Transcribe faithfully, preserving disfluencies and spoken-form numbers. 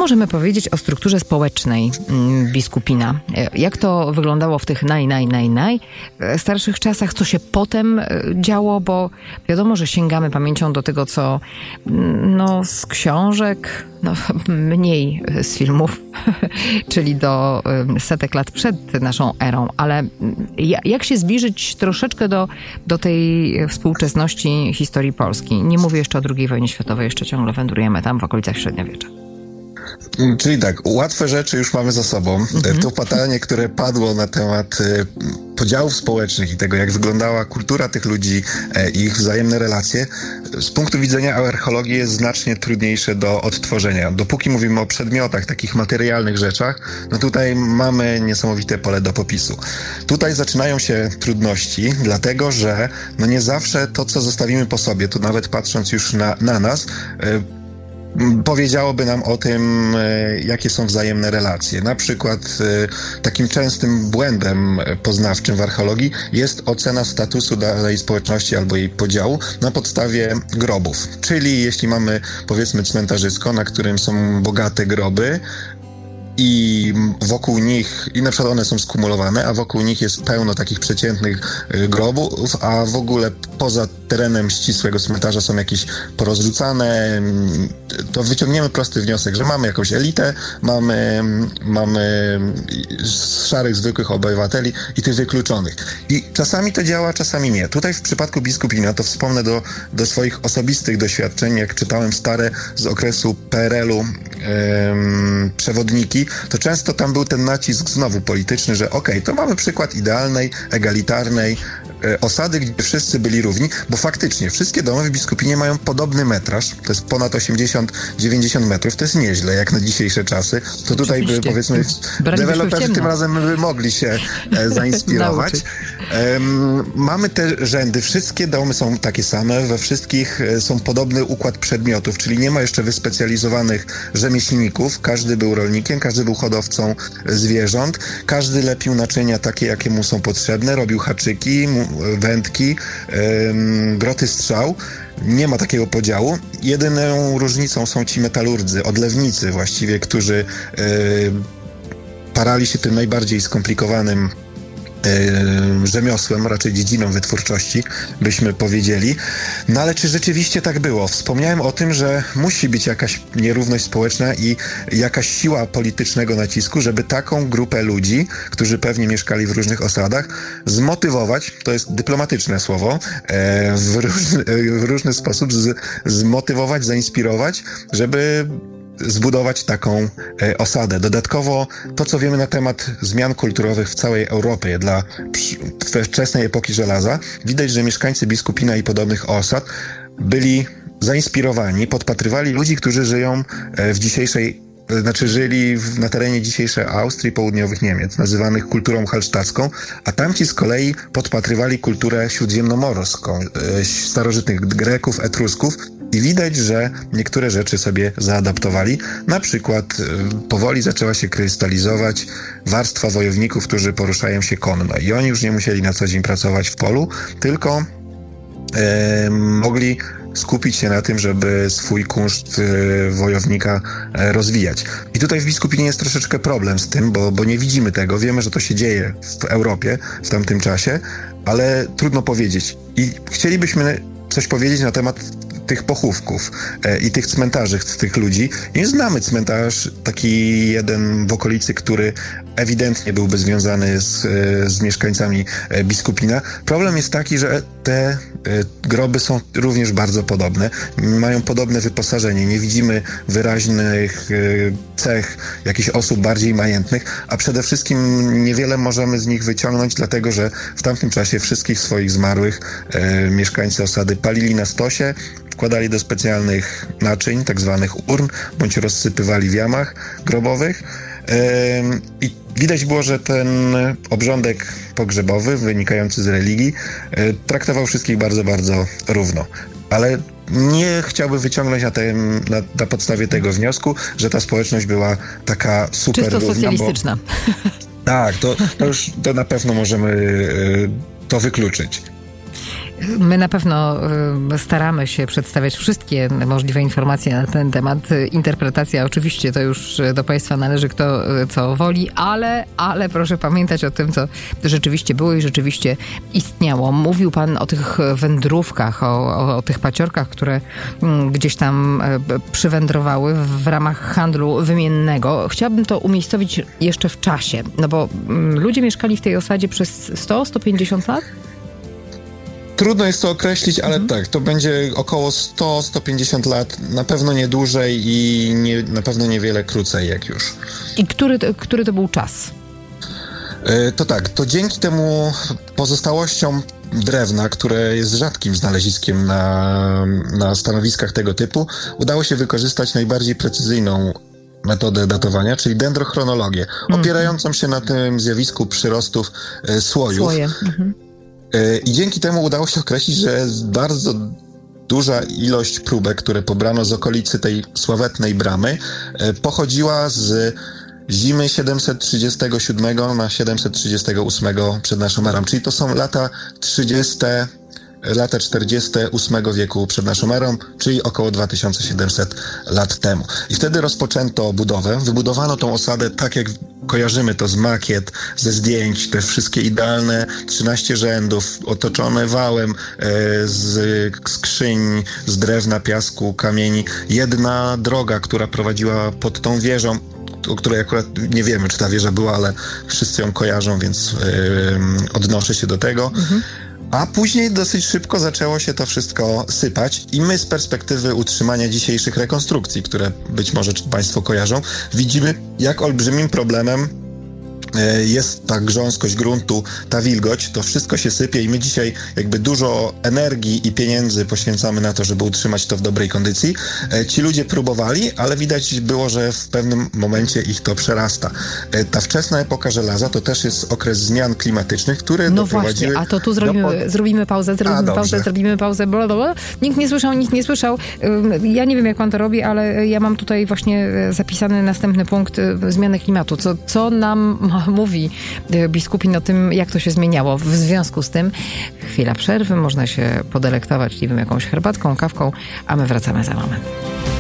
możemy powiedzieć o strukturze społecznej biskupina? Jak to wyglądało w tych naj, naj, naj, naj starszych czasach? Co się potem działo? Bo wiadomo, że sięgamy pamięcią do tego, co no, z książek, no, mniej z filmów, czyli do setek lat przed naszą erą. Ale jak się zbliżyć troszeczkę do, do tej współczesności historii Polski? Nie mówię jeszcze o drugiej wojnie światowej, jeszcze ciągle wędrujemy tam w okolicach średniowiecza. Czyli tak, łatwe rzeczy już mamy za sobą. Mhm. To pytanie, które padło na temat y, podziałów społecznych i tego, jak wyglądała kultura tych ludzi, e, ich wzajemne relacje, z punktu widzenia archeologii jest znacznie trudniejsze do odtworzenia. Dopóki mówimy o przedmiotach, takich materialnych rzeczach, no tutaj mamy niesamowite pole do popisu. Tutaj zaczynają się trudności, dlatego że no nie zawsze to, co zostawimy po sobie, tu nawet patrząc już na, na nas, y, powiedziałoby nam o tym, jakie są wzajemne relacje. Na przykład takim częstym błędem poznawczym w archeologii jest ocena statusu danej społeczności albo jej podziału na podstawie grobów. Czyli jeśli mamy, powiedzmy, cmentarzysko, na którym są bogate groby, i wokół nich, i na przykład one są skumulowane, a wokół nich jest pełno takich przeciętnych grobów, a w ogóle poza terenem ścisłego cmentarza są jakieś porozrzucane, to wyciągniemy prosty wniosek, że mamy jakąś elitę, mamy, mamy szarych, zwykłych obywateli i tych wykluczonych. I czasami to działa, czasami nie. Tutaj w przypadku biskupina, to wspomnę do, do swoich osobistych doświadczeń, jak czytałem stare z okresu P R L u em, przewodniki, to często tam był ten nacisk znowu polityczny, że okej, okay, to mamy przykład idealnej, egalitarnej e, osady, gdzie wszyscy byli równi, bo faktycznie wszystkie domy w biskupinie mają podobny metraż, to jest ponad osiemdziesiąt dziewięćdziesiąt metrów, to jest nieźle, jak na dzisiejsze czasy. To tutaj by, powiedzmy, deweloperzy tym razem by mogli się e, zainspirować. e, mamy te rzędy, wszystkie domy są takie same, we wszystkich e, są podobny układ przedmiotów, czyli nie ma jeszcze wyspecjalizowanych rzemieślników, każdy był rolnikiem, każdy był hodowcą zwierząt, każdy lepił naczynia takie, jakie mu są potrzebne, robił haczyki, wędki, ym, groty strzał. Nie ma takiego podziału. Jedyną różnicą są ci metalurdzy, odlewnicy właściwie, którzy yy, parali się tym najbardziej skomplikowanym Yy, rzemiosłem, raczej dziedziną wytwórczości, byśmy powiedzieli. No ale czy rzeczywiście tak było? Wspomniałem o tym, że musi być jakaś nierówność społeczna i jakaś siła politycznego nacisku, żeby taką grupę ludzi, którzy pewnie mieszkali w różnych osadach, zmotywować, to jest dyplomatyczne słowo, e, w, różny, w różny sposób z, zmotywować, zainspirować, żeby zbudować taką e, osadę. Dodatkowo to, co wiemy na temat zmian kulturowych w całej Europie dla wczesnej epoki żelaza, widać, że mieszkańcy biskupina i podobnych osad byli zainspirowani, podpatrywali ludzi, którzy żyją e, w dzisiejszej Znaczy żyli w, na terenie dzisiejszej Austrii, południowych Niemiec, nazywanych kulturą halsztacką, a tamci z kolei podpatrywali kulturę śródziemnomorską, e, starożytnych Greków, Etrusków, i widać, że niektóre rzeczy sobie zaadaptowali. Na przykład e, powoli zaczęła się krystalizować warstwa wojowników, którzy poruszają się konno. I oni już nie musieli na co dzień pracować w polu, tylko e, mogli skupić się na tym, żeby swój kunszt e, wojownika e, rozwijać. I tutaj w biskupinie jest troszeczkę problem z tym, bo, bo nie widzimy tego. Wiemy, że to się dzieje w Europie w tamtym czasie, ale trudno powiedzieć. I chcielibyśmy coś powiedzieć na temat tych pochówków e, i tych cmentarzy tych ludzi. Nie znamy cmentarz taki jeden w okolicy, który ewidentnie byłby związany z, e, z mieszkańcami e, biskupina. Problem jest taki, że te e, groby są również bardzo podobne. Mają podobne wyposażenie. Nie widzimy wyraźnych e, cech jakichś osób bardziej majętnych, a przede wszystkim niewiele możemy z nich wyciągnąć, dlatego że w tamtym czasie wszystkich swoich zmarłych e, mieszkańcy osady palili na stosie, wkładali do specjalnych naczyń, tak zwanych urn, bądź rozsypywali w jamach grobowych. I widać było, że ten obrządek pogrzebowy, wynikający z religii, traktował wszystkich bardzo, bardzo równo. Ale nie chciałbym wyciągnąć na, tym, na, na podstawie tego wniosku, że ta społeczność była taka super czysto równa. Socjalistyczna. Bo, tak, to, to już to na pewno możemy to wykluczyć. My na pewno staramy się przedstawiać wszystkie możliwe informacje na ten temat. Interpretacja oczywiście to już do Państwa należy, kto co woli, ale, ale proszę pamiętać o tym, co rzeczywiście było i rzeczywiście istniało. Mówił Pan o tych wędrówkach, o, o, o tych paciorkach, które gdzieś tam przywędrowały w ramach handlu wymiennego. Chciałabym to umiejscowić jeszcze w czasie, no bo ludzie mieszkali w tej osadzie przez sto do stu pięćdziesięciu lat? Trudno jest to określić, ale mhm. tak, to będzie około sto do stu pięćdziesięciu lat, na pewno nie dłużej i nie, na pewno niewiele krócej jak już. I który, który to był czas? Yy, to tak, to dzięki temu pozostałościom drewna, które jest rzadkim znaleziskiem na, na stanowiskach tego typu, udało się wykorzystać najbardziej precyzyjną metodę datowania, czyli dendrochronologię, mhm. opierającą się na tym zjawisku przyrostów y, słojów. Słoje. Mhm. I dzięki temu udało się określić, że bardzo duża ilość próbek, które pobrano z okolicy tej sławetnej bramy, pochodziła z zimy siedemset trzydziestego siódmego na siedemset trzydziestego ósmego przed naszą erą, czyli to są lata trzydzieste, lata czterdzieste ósmego wieku przed naszą erą, czyli około dwa tysiące siedemset lat temu. I wtedy rozpoczęto budowę. Wybudowano tą osadę tak, jak kojarzymy to z makiet, ze zdjęć, te wszystkie idealne trzynaście rzędów, otoczone wałem e, z skrzyń, z drewna, piasku, kamieni. Jedna droga, która prowadziła pod tą wieżą, o której akurat nie wiemy, czy ta wieża była, ale wszyscy ją kojarzą, więc e, odnoszę się do tego. Mhm. A później dosyć szybko zaczęło się to wszystko sypać i my z perspektywy utrzymania dzisiejszych rekonstrukcji, które być może Państwo kojarzą, widzimy, jak olbrzymim problemem jest ta grząskość gruntu, ta wilgoć, to wszystko się sypie i my dzisiaj jakby dużo energii i pieniędzy poświęcamy na to, żeby utrzymać to w dobrej kondycji. Ci ludzie próbowali, ale widać było, że w pewnym momencie ich to przerasta. Ta wczesna epoka żelaza to też jest okres zmian klimatycznych, które no doprowadziły... No właśnie, a to tu zrobimy, do... zrobimy pauzę, zrobimy a, pauzę, zrobimy pauzę, blablabla. Nikt nie słyszał, nikt nie słyszał. Ja nie wiem, jak pan to robi, ale ja mam tutaj właśnie zapisany następny punkt zmiany klimatu. Co, co nam mówi biskupin o tym, jak to się zmieniało. W związku z tym chwila przerwy, można się podelektować, nie wiem, jakąś herbatką, kawką, a my wracamy za moment.